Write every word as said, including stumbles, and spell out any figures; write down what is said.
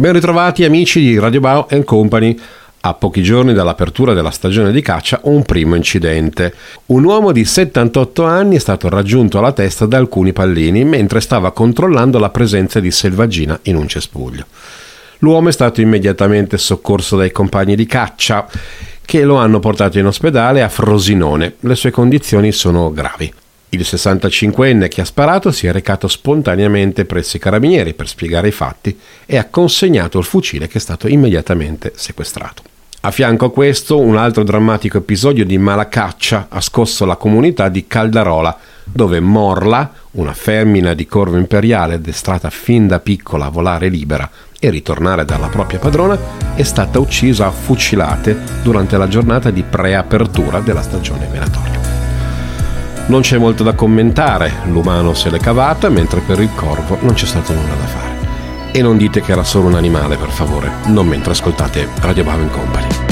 Ben ritrovati amici di Radio Bao and Company. A pochi giorni dall'apertura della stagione di caccia, un primo incidente. Un uomo di settantotto anni è stato raggiunto alla testa da alcuni pallini mentre stava controllando la presenza di selvaggina in un cespuglio. L'uomo è stato immediatamente soccorso dai compagni di caccia, che lo hanno portato in ospedale a Frosinone. Le sue condizioni sono gravi. Il sessantacinquenne che ha sparato si è recato spontaneamente presso i carabinieri per spiegare i fatti e ha consegnato il fucile, che è stato immediatamente sequestrato. A fianco a questo, un altro drammatico episodio di malacaccia ha scosso la comunità di Caldarola, dove Morla, una femmina di corvo imperiale addestrata fin da piccola a volare libera e ritornare dalla propria padrona, è stata uccisa a fucilate durante la giornata di preapertura della stagione venatoria. Non c'è molto da commentare, l'umano se l'è cavata, mentre per il corvo non c'è stato nulla da fare. E non dite che era solo un animale, per favore, non mentre ascoltate Radio Bao and Company.